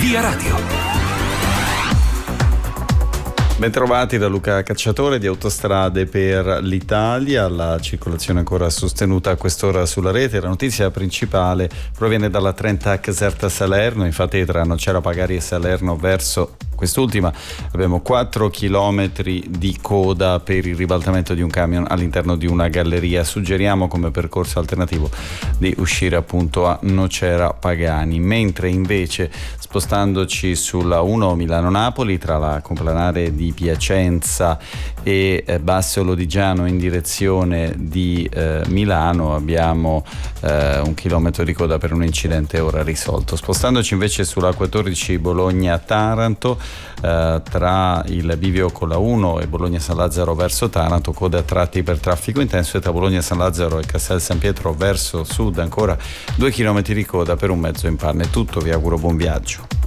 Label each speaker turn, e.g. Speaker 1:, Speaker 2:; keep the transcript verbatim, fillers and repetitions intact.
Speaker 1: Via Radio.
Speaker 2: Bentrovati da Luca Cacciatore di Autostrade per l'Italia. La circolazione ancora sostenuta a quest'ora sulla rete. La notizia principale proviene dalla Trentac Caserta Salerno, infatti tra Nocera Pagari e Salerno verso quest'ultima abbiamo quattro chilometri di coda per il ribaltamento di un camion all'interno di una galleria. Suggeriamo come percorso alternativo di uscire appunto a Nocera Pagani, mentre invece spostandoci sulla uno Milano-Napoli tra la complanare di Piacenza e eh, Basso Lodigiano in direzione di eh, Milano abbiamo eh, un chilometro di coda per un incidente ora risolto. Spostandoci invece sulla quattordici Bologna-Taranto eh, tra il bivio con la uno e Bologna-San Lazzaro verso Taranto, coda a tratti per traffico intenso, e tra Bologna-San Lazzaro e Castel San Pietro verso sud ancora due chilometri di coda per un mezzo in panne. Tutto, vi auguro buon viaggio.